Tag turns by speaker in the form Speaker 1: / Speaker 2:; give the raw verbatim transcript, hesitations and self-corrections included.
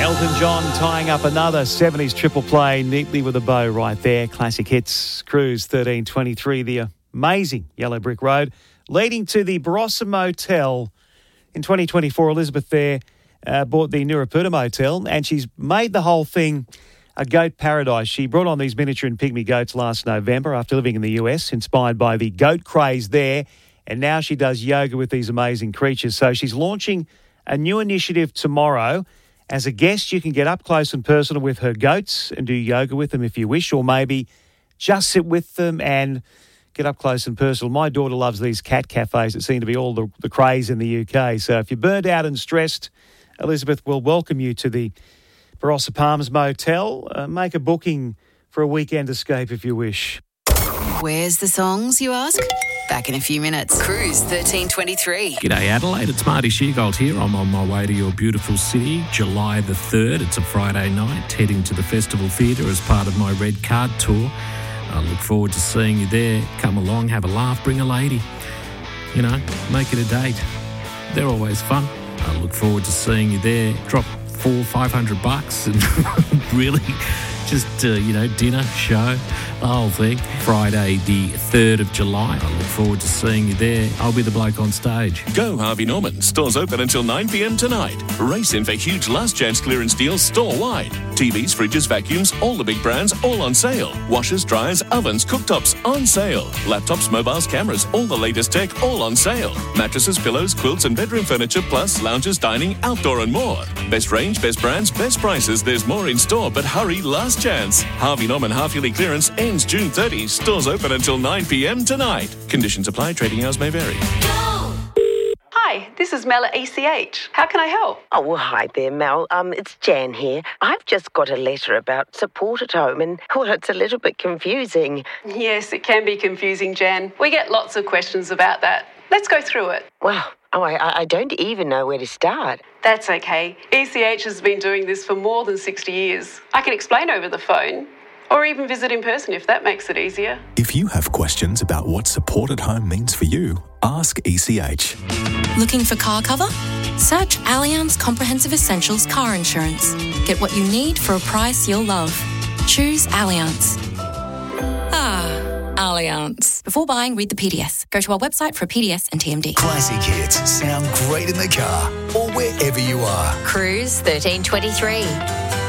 Speaker 1: Elton John tying up another seventies triple play neatly with a bow right there. Classic hits, Cruise thirteen twenty-three, the amazing Yellow Brick Road, leading to the Barossa Motel. In twenty twenty-four, Elizabeth there uh, bought the Nuraputa Motel, and she's made the whole thing a goat paradise. She brought on these miniature and pygmy goats last November after living in the U S, inspired by the goat craze there, and now she does yoga with these amazing creatures. So she's launching a new initiative tomorrow. As a guest, you can get up close and personal with her goats and do yoga with them if you wish, or maybe just sit with them and get up close and personal. My daughter loves these cat cafes that seem to be all the, the craze in the U K. So if you're burnt out and stressed, Elizabeth will welcome you to the Barossa Palms Motel. Uh, make a booking for a weekend escape if you wish.
Speaker 2: Where's the songs, you ask? Back in a few minutes. Cruise thirteen twenty-three.
Speaker 3: G'day Adelaide, it's Marty Sheargold here. I'm on my way to your beautiful city, July the third. It's a Friday night, heading to the Festival Theatre as part of my Red Card tour. I look forward to seeing you there. Come along, have a laugh, bring a lady. You know, make it a date. They're always fun. I look forward to seeing you there. Drop four, five hundred bucks and really just, uh, you know, dinner, show, the whole thing. Friday the third of July. I look forward to seeing you there. I'll be the bloke on stage.
Speaker 4: Go Harvey Norman. Stores open until nine p.m. tonight. Race in for huge last chance clearance deals store-wide. T Vs, fridges, vacuums, all the big brands, all on sale. Washers, dryers, ovens, cooktops, on sale. Laptops, mobiles, cameras, all the latest tech, all on sale. Mattresses, pillows, quilts and bedroom furniture, plus lounges, dining, outdoor and more. Best range, best brands, best prices. There's more in store, but hurry, last chance. Harvey Norman half-yearly clearance ends June thirtieth. Stores open until nine p.m. tonight. Conditions apply. Trading hours may vary.
Speaker 5: Hi, this is Mel at E C H. How can I help?
Speaker 6: Oh, well, hi there, Mel. Um, it's Jan here. I've just got a letter about support at home and, well, it's a little bit confusing.
Speaker 5: Yes, it can be confusing, Jan. We get lots of questions about that. Let's go through it.
Speaker 6: Well, oh, I, I don't even know where to start.
Speaker 5: That's okay. E C H has been doing this for more than sixty years. I can explain over the phone, or even visit in person if that makes it easier.
Speaker 7: If you have questions about what support at home means for you, ask E C H.
Speaker 8: Looking for car cover? Search Allianz Comprehensive Essentials Car Insurance. Get what you need for a price you'll love. Choose Allianz. Ah, Allianz. Before buying, read the P D S. Go to our website for a P D S and T M D.
Speaker 9: Classic hits sound great in the car or wherever you are.
Speaker 10: Cruise thirteen twenty-three.